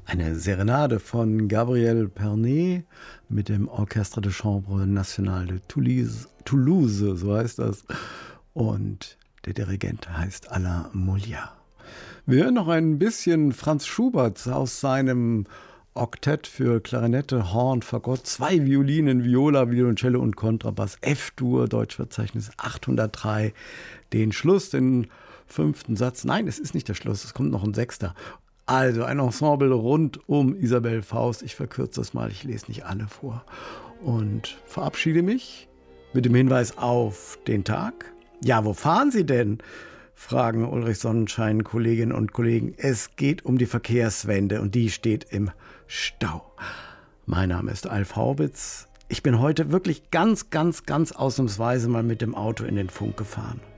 Eine Serenade von Gabriel Pernet mit dem Orchestre de Chambre National de Toulouse, so heißt das. Und der Dirigent heißt Alain Molière. Wir hören noch ein bisschen Franz Schubert aus seinem Oktett für Klarinette, Horn, Fagott, 2 Violinen, Viola, Violoncello und Kontrabass, F-Dur, Deutschverzeichnis 803. Den Schluss, den 5. Satz. Nein, es ist nicht der Schluss, es kommt noch ein 6. Also ein Ensemble rund um Isabelle Faust. Ich verkürze das mal, ich lese nicht alle vor. Und verabschiede mich mit dem Hinweis auf den Tag. Ja, wo fahren Sie denn? Fragen Ulrich Sonnenschein Kolleginnen und Kollegen. Es geht um die Verkehrswende und die steht im Stau. Mein Name ist Alf Haubitz. Ich bin heute wirklich ganz ausnahmsweise mal mit dem Auto in den Funk gefahren.